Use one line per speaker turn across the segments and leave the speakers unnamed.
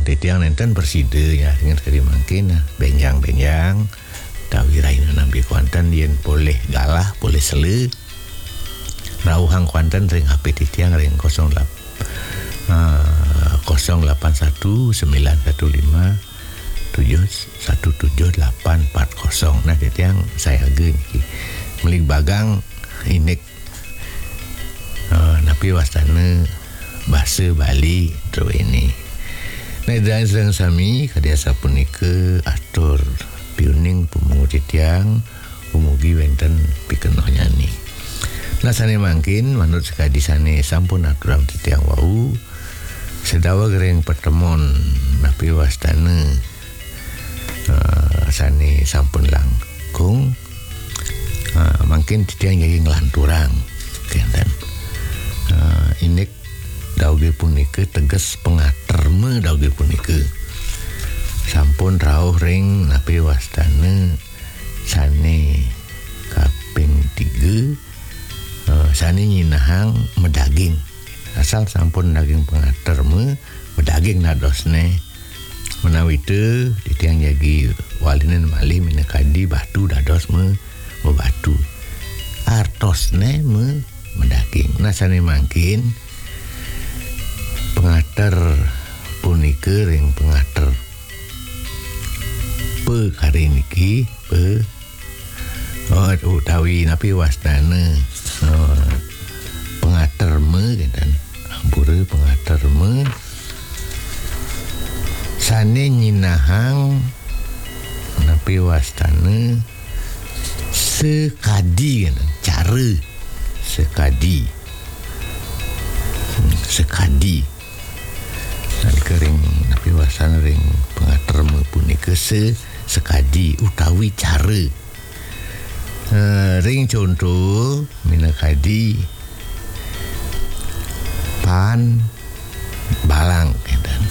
titiang nenten perside ya dengan kali mangkin benjang tawirain nampi kuantan yen boleh galah boleh sele rauhang kuantan ring HP titiang ring 081 915 7178440. Nah titiang saya ge niki meuli bagang inek napi wastana bahasa Bali terus ini. Nah dan sedang sami kadia sapunika atur piuning pumungut titiang umugi wenten pikenoh nyanyi. Nah sane mangkin manut sekadi sane sampun aturan titiang wau sedawa gereng pertemuan napi wastana sane sampun langkung mungkin titiang jadi ngelanturang kenten inek dauge punika teges pengaterme dauge punika sampun rauh ring napi wastana sane kaping 3 sane nyinahang medaging asal sampun daging pengaterme medaging nadosne menawi itu titiang jagi walinen malih minakadi batu dados batu artosne mendaging. Nah sane mangkin pengater punika ring pengater pe kari niki pe utawi napi wastana pengater me dan ampura pengater me sane nyinahang napi wastana sekadi kan cara sekadi nalika ring napi wastana ring pengater punika sekadi utawi cara ring contoh minakadi pan balang dan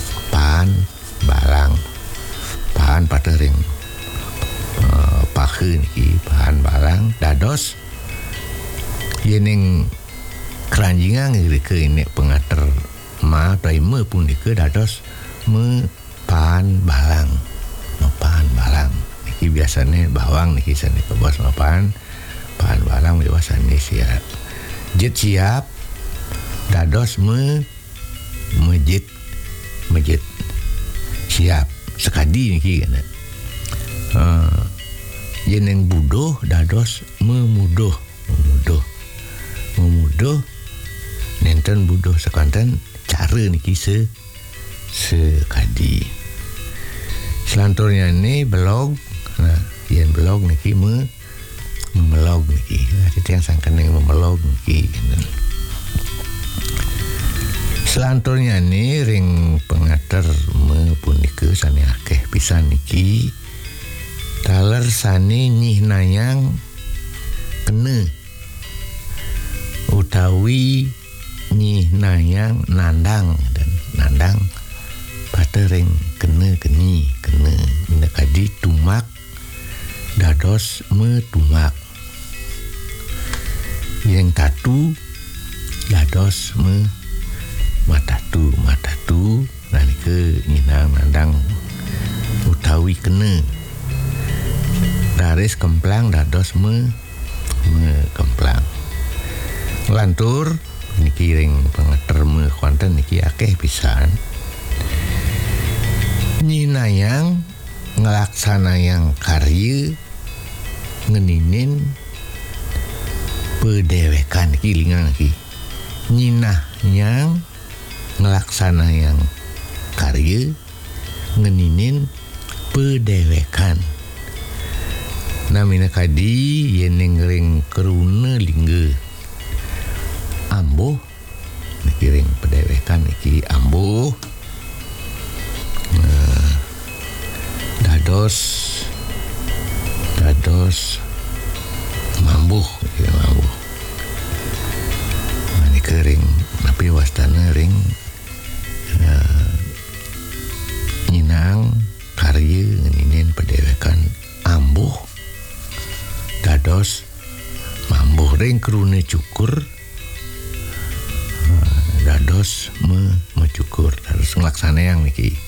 bahan pada ring pakeun iki bahan balang dados yening keranjingan ke ini pengater prime punika dados pahan balang iki biasane bawang niki sane kebos pahan balang biasane siap jet siap dados mejit siap sekadi niki kan yeneng budoh dados memudoh nenten budoh sekanten cara niki sekadi selanturnya ini belog nah yen belog niki memelog niki itu yang sangkan yang memelog niki selanturnya ini ring pengater punika sane akeh pisan niki taler sane nyihnayang kena utawi nyihnayang nandang dan nandang patering kena minakadi tumak dados metumak yang tatu dados matatu nalika nyinang nandang utawi kena daris kemplang dados kemplang lantur niki ring pengater kuanten niki akeh pisan nyinayang ngelaksanayang karya ngeninin pedewekan iki lingang iki nyinahnyang ngelaksanayang karya ngeninin pedewekan namina kadi yeneng ring keruna lingga ambuh niki ring pedewekan iki ambuh dados mambuh niki ring napi wastana ring nyinang karya ngeninin pedewekan ambuh dados mambuh ring keruna cukur dados mecukur dados nglaksana yang niki